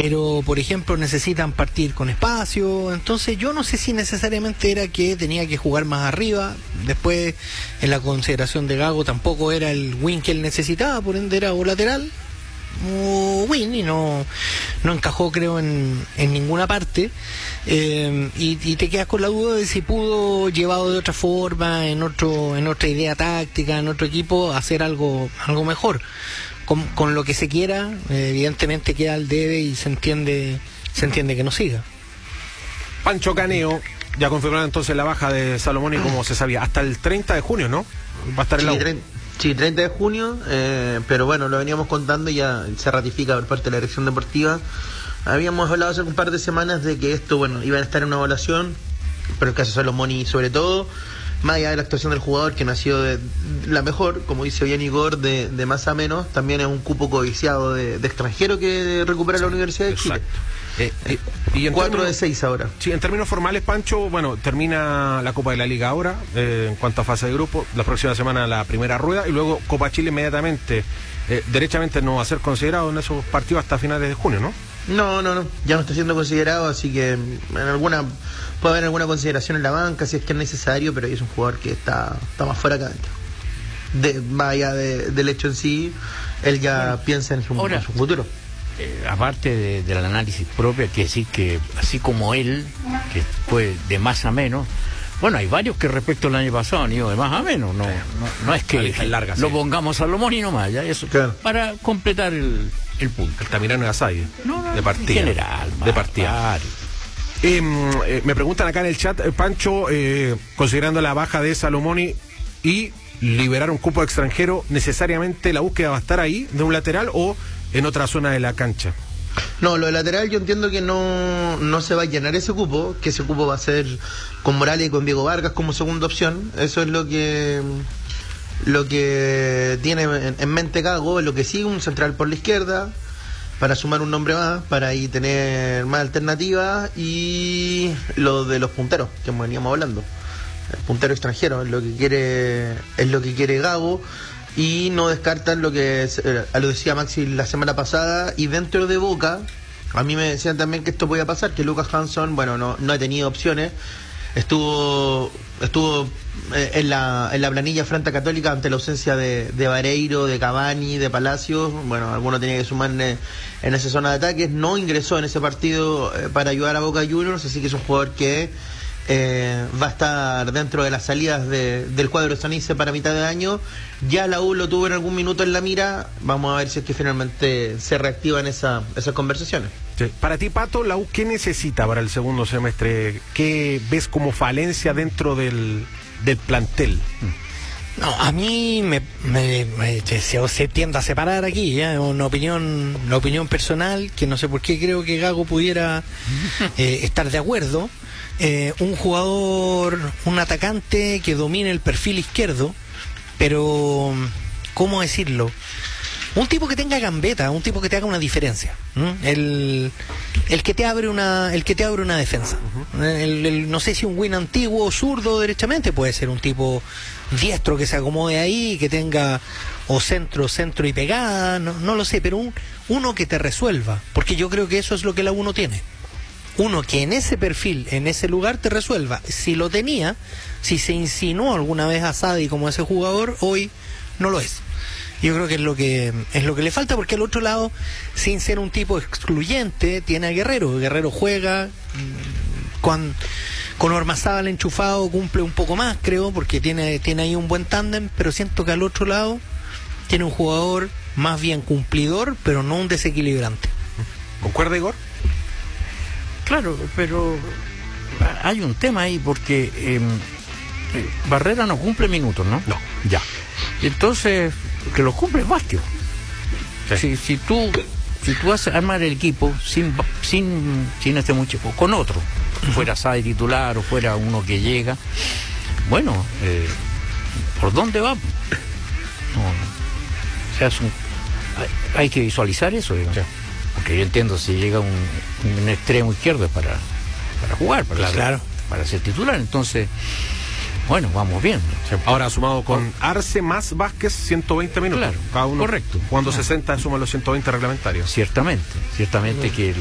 pero por ejemplo necesitan partir con espacio, entonces yo no sé si necesariamente era que tenía que jugar más arriba. Después, en la consideración de Gago, tampoco era el win que él necesitaba, por ende era o lateral o win, y no encajó, creo, en ninguna parte. Y te quedas con la duda de si pudo, llevado de otra forma, en otra idea táctica, en otro equipo, hacer algo mejor. Con lo que se quiera, evidentemente queda al debe y se entiende que no siga. Pancho Caneo, ya confirmaron entonces la baja de Salomón, y como se sabía, hasta el 30 de junio, ¿no? Va a estar en la U. Sí, 30 de junio, pero bueno, lo veníamos contando y ya se ratifica por parte de la dirección deportiva. Habíamos hablado hace un par de semanas de que esto, bueno, iban a estar en una evaluación, pero el caso de Salomón, sobre todo, más allá de la actuación del jugador, que no ha sido de la mejor, como dice bien Igor, de más a menos, también es un cupo codiciado de extranjero que recupera la Universidad de Chile. Y 4 de 6 ahora. Sí, en términos formales, Pancho, bueno, termina la Copa de la Liga ahora, en cuanto a fase de grupo, la próxima semana la primera rueda, y luego Copa Chile inmediatamente. Derechamente no va a ser considerado en esos partidos hasta finales de junio, ¿no? No, ya no está siendo considerado, así que puede haber alguna consideración en la banca si es que es necesario, pero es un jugador que está más fuera que adentro. Más allá del hecho en sí, él ya piensa en su futuro. Aparte del análisis propio, hay que decir que así como él, que fue de más a menos, bueno, hay varios que respecto al año pasado han ido de más a menos, no es que larga, lo sí. pongamos a Salomón y nomás, ya eso, claro, para completar el punto. Altamirano y Asai, de partida. En general, de partida. Me preguntan acá en el chat, Pancho, considerando la baja de Salomón y liberar un cupo extranjero, ¿necesariamente la búsqueda va a estar ahí, de un lateral, o en otra zona de la cancha? No, lo de lateral yo entiendo que no se va a llenar ese cupo, que ese cupo va a ser con Morales y con Diego Vargas como segunda opción. Eso es lo que tiene en mente Gago, lo que sigue un central por la izquierda, para sumar un nombre más, para ahí tener más alternativas, y lo de los punteros que veníamos hablando. El puntero extranjero es lo que quiere Gago. Y no descartan lo decía Maxi la semana pasada, y dentro de Boca a mí me decían también que esto podía pasar, que Lucas Hanson, bueno, no ha tenido opciones, estuvo en la planilla frente a Católica ante la ausencia de Vareiro, de Cavani, de Palacios. Bueno, alguno tenía que sumar en esa zona de ataques, no ingresó en ese partido para ayudar a Boca Juniors, así que es un jugador que va a estar dentro de las salidas del cuadro Sanice para mitad de año. Ya la U lo tuvo en algún minuto en la mira, vamos a ver si es que finalmente se reactivan esas conversaciones. Sí. Para ti, Pato, la U, ¿qué necesita para el segundo semestre? ¿Qué ves como falencia dentro del plantel? No, a mí se tiende a separar aquí, una opinión personal, que no sé por qué creo que Gago pudiera estar de acuerdo. Un jugador, un atacante que domine el perfil izquierdo, pero ¿cómo decirlo? Un tipo que tenga gambeta, un tipo que te haga una diferencia, el que te abre una defensa. No sé si un win antiguo, zurdo, derechamente, puede ser un tipo diestro que se acomode ahí, que tenga o centro y pegada, no lo sé, pero uno que te resuelva, porque yo creo que eso es lo que la uno tiene. Uno que en ese perfil, en ese lugar te resuelva. Si lo tenía, si se insinuó alguna vez a Sadi como ese jugador, hoy no lo es. Yo creo que es lo que le falta, porque al otro lado, sin ser un tipo excluyente, tiene a Guerrero. Guerrero juega, con Ormazábal enchufado cumple un poco más, creo, porque tiene ahí un buen tándem, pero siento que al otro lado tiene un jugador más bien cumplidor, pero no un desequilibrante. ¿Concuerda, Igor? Claro, pero hay un tema ahí, porque Barrera no cumple minutos, ¿no? No. Ya. Entonces, que lo cumple es Bastia. Sí. Si tú vas a armar el equipo sin este muchacho, con otro, fuera Sade titular o fuera uno que llega, bueno, ¿por dónde va? No, o sea, hay que visualizar eso, digamos. Sí. Porque yo entiendo, si llega un extremo izquierdo es para jugar, para ser titular. Entonces, bueno, vamos bien. Ahora, sumado con Arce más Vázquez, 120 minutos. Claro, cada uno. Correcto. Cuando 60 suma los 120 reglamentarios. Ciertamente que